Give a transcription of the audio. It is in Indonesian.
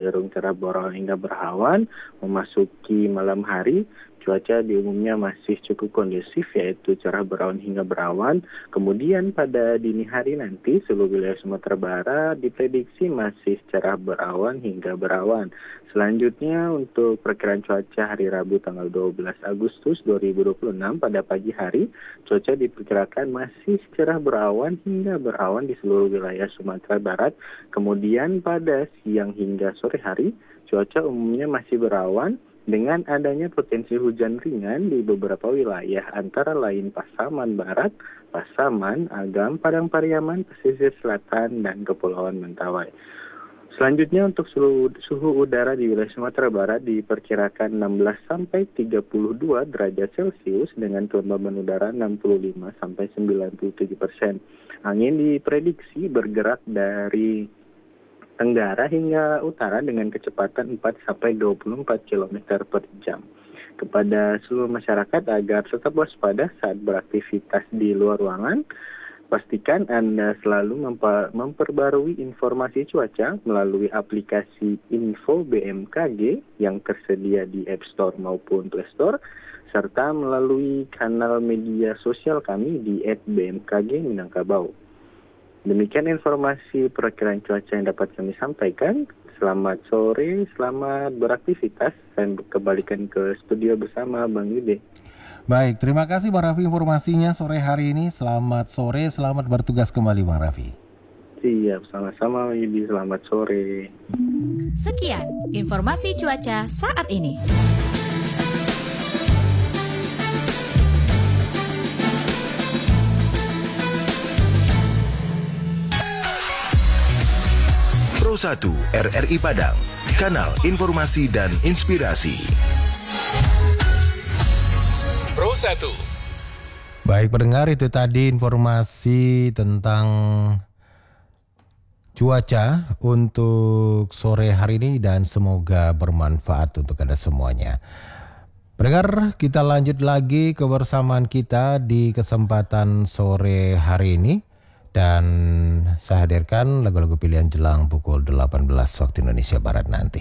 cenderung cerah berawan hingga berawan. Memasuki malam hari, cuaca di umumnya masih cukup kondusif, yaitu cerah berawan hingga berawan. Kemudian pada dini hari nanti, seluruh wilayah Sumatera Barat diprediksi masih cerah berawan hingga berawan. Selanjutnya untuk perkiraan cuaca hari Rabu tanggal 12 Agustus 2026 pada pagi hari, cuaca diperkirakan masih cerah berawan hingga berawan di seluruh wilayah Sumatera Barat. Kemudian pada siang hingga sore hari, cuaca umumnya masih berawan dengan adanya potensi hujan ringan di beberapa wilayah antara lain Pasaman Barat, Pasaman, Agam, Padang Pariaman, Pesisir Selatan, dan Kepulauan Mentawai. Selanjutnya untuk suhu udara di wilayah Sumatera Barat diperkirakan 16 sampai 32 derajat Celcius dengan kelembaban udara 65 sampai 97%. Angin diprediksi bergerak dari tenggara hingga utara dengan kecepatan 4 sampai 24 km per jam. Kepada seluruh masyarakat agar tetap waspada saat beraktivitas di luar ruangan, pastikan Anda selalu memperbarui informasi cuaca melalui aplikasi Info BMKG yang tersedia di App Store maupun Play Store, serta melalui kanal media sosial kami di @BMKG Minangkabau. Demikian informasi perakiraan cuaca yang dapat kami sampaikan. Selamat sore, selamat beraktivitas. Saya kembalikan ke studio bersama Bang Yude. Baik, terima kasih Bang Raffi informasinya sore hari ini. Selamat sore, selamat bertugas kembali Bang Raffi. Siap, sama-sama Yudi, selamat sore. Sekian informasi cuaca saat ini. Pro 1 RRI Padang, kanal informasi dan inspirasi. Pro 1. Baik pendengar, itu tadi informasi tentang cuaca untuk sore hari ini dan semoga bermanfaat untuk Anda semuanya. Pendengar, kita lanjut lagi kebersamaan kita di kesempatan sore hari ini. Dan saya hadirkan lagu-lagu pilihan jelang pukul 18 waktu Indonesia Barat nanti.